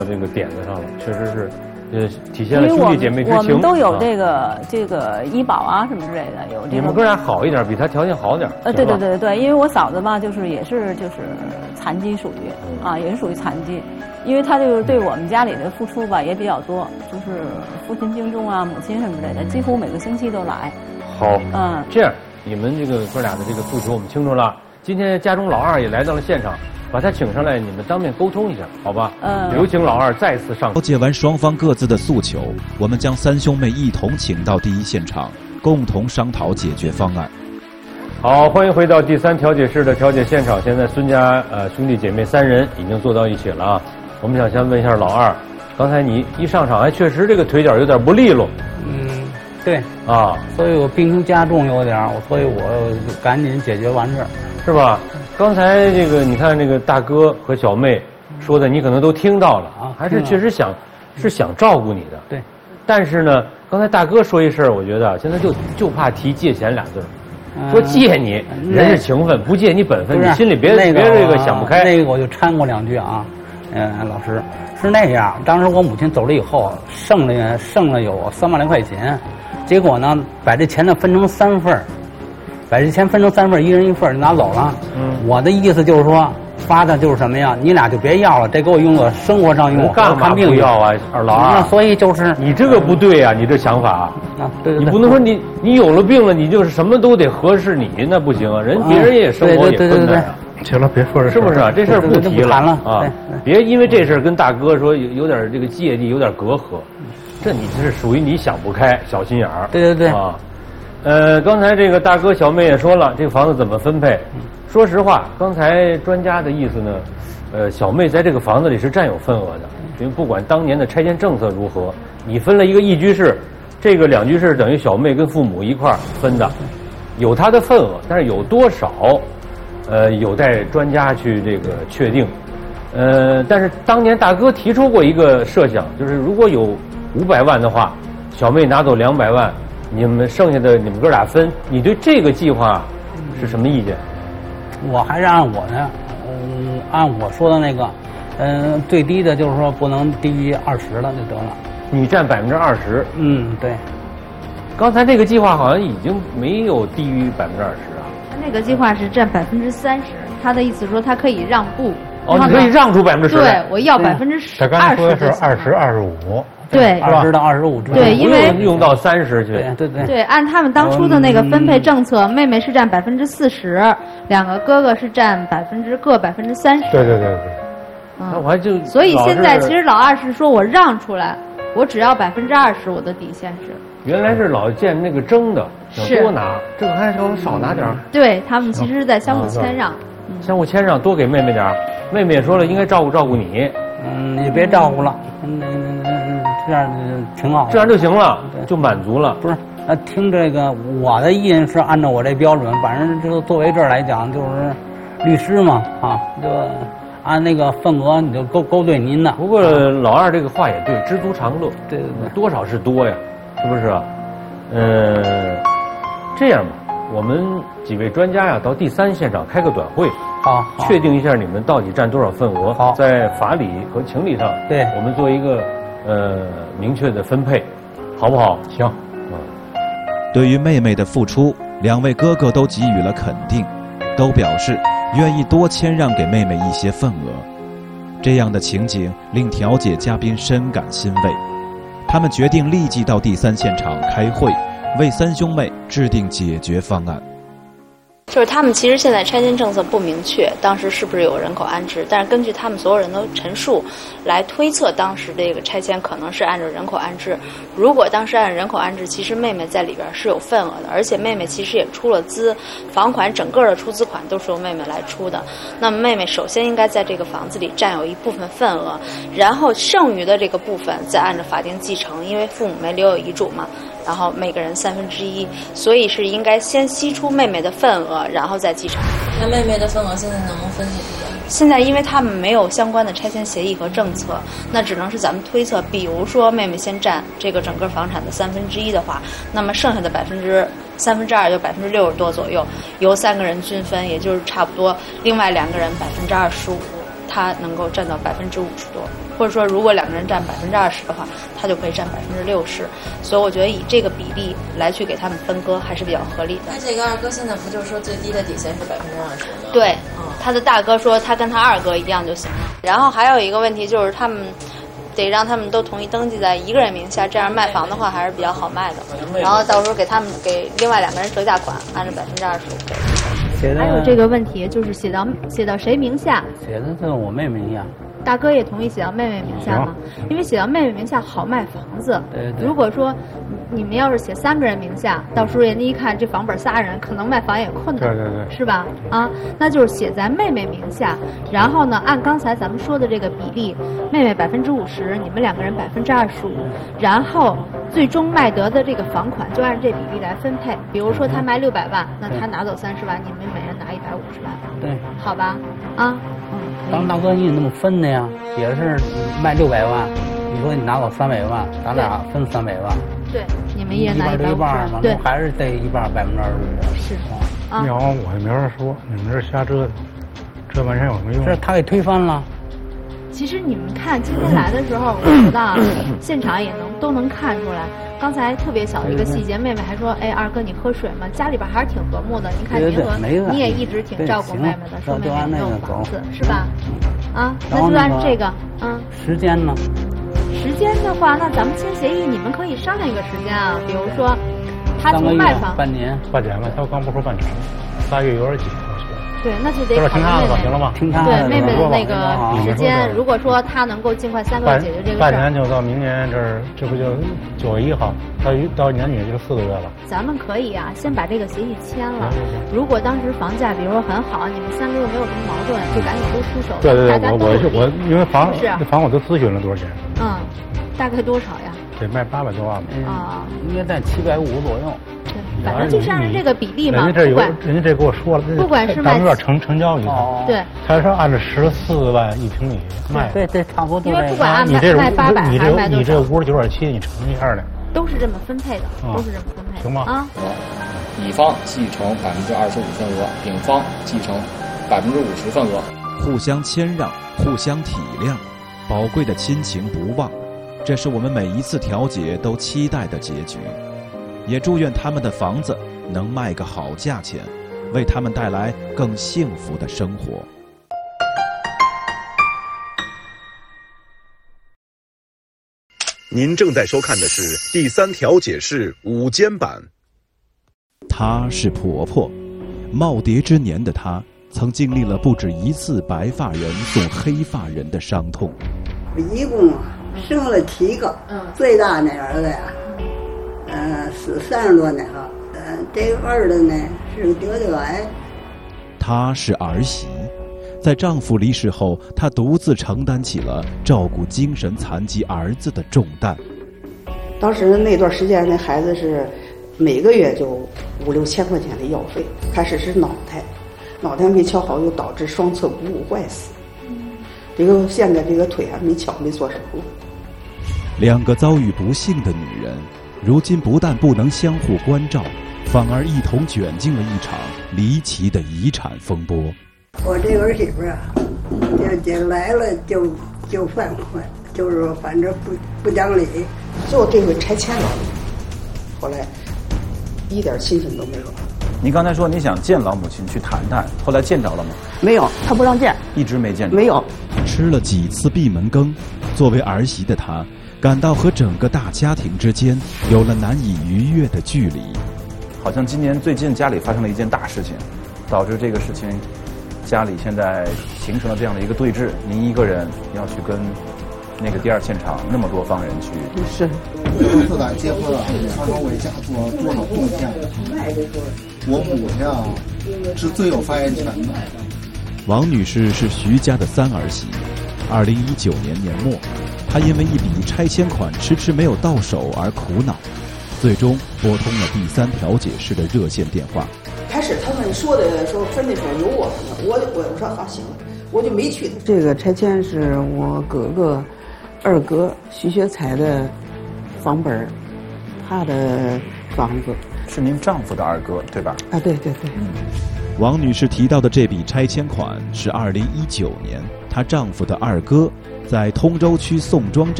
这个点子上了，确实是，体现了兄弟姐妹之情。 我们都有这个医保啊什么之类的，有这个。 你们哥俩好一点，比他条件好点。 对，因为我嫂子吧，也是残疾属于啊，也是属于残疾，因为他就是对我们家里的付出吧也比较多，就是父亲病重啊，母亲什么之类的，几乎每个星期都来。 好，这样你们这个哥俩的这个诉求我们清楚了。今天家中老二也来到了现场。把他请上来，你们当面沟通一下，好吧？有请老二再次上。 了解完双方各自的诉求，我们将三兄妹一同请到第一现场，共同商讨解决方案。 好，欢迎回到第三调解室的调解现场。现在孙家兄弟姐妹3人已经坐到一起了啊。我们想先问一下老二，刚才你一上场还确实这个腿脚有点不利落。 对啊， 所以我病情加重有点，所以我赶紧解决完事儿， 是吧？刚才这个你看这个大哥和小妹说的，你可能都听到了啊，还是确实想照顾你的。 对， 但是呢，刚才大哥说一事儿，我觉得现在就怕提借钱俩字儿，说借你人是情分，不借你本分，你心里别这个想不开。 那个我就掺过2句啊，老师是那样，当时我母亲走了以后，剩了有3万来块钱，结果呢把这钱呢分成3份儿。把这钱分成3份，一人1份，就拿走了。我的意思就是说，发的就是什么呀？你俩就别要了，这给我用作生活上用， 干嘛不要啊？老二， 那所以就是你这个不对啊，你这想法对， 你不能说你有了病了，你就是什么都得合适你，那不行啊，别人也生活也困难啊。 行了，别说这是不是啊？这事儿不提了啊！ 别因为这事儿跟大哥说有点这个芥蒂，有点隔阂，这是属于你想不开，小心眼儿。 对啊。刚才这个大哥小妹也说了，这个房子怎么分配？说实话，刚才专家的意思呢，小妹在这个房子里是占有份额的，因为不管当年的拆迁政策如何，你分了一个1居室，这个2居室等于小妹跟父母一块儿分的，有她的份额，但是有多少，有待专家去这个确定。但是当年大哥提出过一个设想，就是如果有500万的话，小妹拿走200万。你们剩下的你们哥俩分，你对这个计划是什么意见？ 我还是按我的，按我说的那个，最低的就是说不能低于20了就得了。 你占20%？ 对。 刚才这个计划好像已经没有低于20%啊。 他那个计划是占30%，他的意思说他可以让步。 你可以让出10%。 对，我要20%。 他刚才说的是20、25。 对 ，20到25之间。 对，因为用到30去。 对，按他们当初的那个分配政策，妹妹是占40%，2个哥哥是占各30%。 对。 那我还就所以现在其实老二是说我让出来，我只要20%，我的底线是。 原来是老见那个争的，想多拿，这个还稍微少拿点儿。 对他们其实是在相互谦让。 相互谦让，多给妹妹点儿。妹妹也说了，应该照顾你。 你别照顾了，这样挺好， 这样就行了，就满足了。 不是，听这个，我的意见是按照我这标准，反正就作为这儿来讲，就是律师嘛，就按那个份额你就勾对您的。 不过老二这个话也对，知足常乐。 对， 多少是多呀，是不是？这样吧，我们几位专家呀，到第3现场开个短会。 好， 确定一下你们到底占多少份额。 好， 在法理和情理上， 对， 我们做一个明确的分配，好不好？ 行。 对于妹妹的付出，2位哥哥都给予了肯定，都表示愿意多谦让给妹妹一些份额。这样的情景令调解嘉宾深感欣慰，他们决定立即到第3现场开会，为3兄妹制定解决方案。 就是他们其实现在拆迁政策不明确，当时是不是有人口安置？但是根据他们所有人的陈述来推测，当时这个拆迁可能是按照人口安置。如果当时按人口安置，其实妹妹在里边是有份额的，而且妹妹其实也出了资，房款整个的出资款都是由妹妹来出的。那么妹妹首先应该在这个房子里占有一部分份额，然后剩余的这个部分再按照法定继承，因为父母没留有遗嘱嘛。然后每个人1/3，所以是应该先析出妹妹的份额，然后再继承。 那妹妹的份额现在能不能分析出来？ 现在因为他们没有相关的拆迁协议和政策，那只能是咱们推测。比如说妹妹先占这个整个房产的1/3的话，那么剩下的2/3就60%多左右，由3个人均分，也就是差不多另外2个人25%。 他能够占到50%多，或者说如果2个人占20%的话，他就可以占60%。所以我觉得以这个比例来去给他们分割还是比较合理的。 那这个二哥现在不就是说最低的底线是20%吗？ 对，他的大哥说他跟他二哥一样就行了。然后还有一个问题就是他们得让他们都同意登记在一个人名下，这样卖房的话还是比较好卖的。然后到时候给另外2个人折价款，按照25%给。 还有这个问题就是写到谁名下？ 写的就是我妹妹名下。 大哥也同意写到妹妹名下吗？因为写到妹妹名下好卖房子。 对。 如果说你们要是写3个人名下，到时候人家一看这房本3人，可能卖房也困难。 对。 是吧？啊，那就是写在妹妹名下，然后呢，按刚才咱们说的这个比例，妹妹50%，你们2个人25%，然后最终卖得的这个房款就按这比例来分配。比如说他卖600万，那他拿走30万，你们每人拿150万。 对。 好吧？啊。 当大哥你那么分的呀，也是卖600万，你说你拿走300万，咱俩分300万。 对，你们一人拿 150万嘛， 对， 还是得1半25%。 是啊。 要我也没法说，你们这瞎折腾，这半天有什么用？ 这他给推翻了。 其实你们看今天来的时候，我觉得现场也都能看出来。刚才特别小的一个细节，妹妹还说：“哎，二哥你喝水吗？”家里边还是挺和睦的。你看您和你也一直挺照顾妹妹的，说妹妹没有房子是吧？啊，那就按这个， 时间呢？ 时间的话，那咱们签协议，你们可以商量一个时间啊，比如说他从卖房半年吧，他刚不说半年，3月有点紧。 对，那就得考虑妹妹。 行了吗？ 对妹妹的那个时间，如果说她能够尽快3个月解决这个事儿， 半年就到明年这不就9月1号，到年底就4个月了。 咱们可以啊，先把这个协议签了。如果当时房价比如说很好，你们3个月没有什么矛盾，就赶紧都出手。 对，我因为房我都咨询了多少钱？ 大概多少呀？ 得卖800多万吧。 啊，应该在750左右。 反正就是按照这个比例嘛， 人家这给我说了， 不管是卖成交以后， 对， 他说按照14万1平米卖， 对，差不多。 因为不管按卖800还是卖多少， 你这59.7，你乘一下的， 都是这么分配的，都是这么分配的， 行吗？ 啊， 乙方继承25%份额，丙方继承50%份额， 互相谦让，互相体谅，宝贵的亲情不忘，这是我们每一次调解都期待的结局。也祝愿他们的房子能卖个好价钱，为他们带来更幸福的生活。 您正在收看的是第3调解室午间版。 她是婆婆，耄耋之年的她曾经历了不止一次白发人送黑发人的伤痛。 我一共生了7个，最大那儿子呀30多年了，这个儿子呢是得癌。 她是儿媳，在丈夫离世后，她独自承担起了照顾精神残疾儿子的重担。 当时那段时间，那孩子是每个月就5、6千块钱的药费。开始是脑袋没瞧好，又导致双侧股骨坏死。现在这个腿还没做手术。 2个遭遇不幸的女人，如今不但不能相互关照，反而一同卷进了一场离奇的遗产风波。 我这个儿媳妇啊，就来了就犯困，就是说反正不讲理。 最后这回拆迁了，后来一点亲情都没有。 您刚才说你想见老母亲去谈谈，后来见着了吗？ 没有，他不让见， 一直没见着。 没有。 吃了几次闭门羹，作为儿媳的她感到和整个大家庭之间有了难以逾越的距离。 好像今年最近家里发生了一件大事情，导致这个事情家里现在形成了这样的一个对峙，您一个人要去跟那个第2现场那么多方人去。 是自打结婚了，他说为家做多少贡献。我母亲啊是最有发言权的。 王女士是徐家的3儿媳，2019年年末，她因为一笔拆迁款迟迟没有到手而苦恼，最终拨通了第3调解室的热线电话。 开始他们说分的时候有我们的，我说好行，我就没去。这个拆迁是我哥哥2哥徐学才的房本，他的房子。 是您丈夫的2哥对吧？ 啊，对。 王女士提到的这笔拆迁款是2019年， 她丈夫的二哥在通州区宋庄镇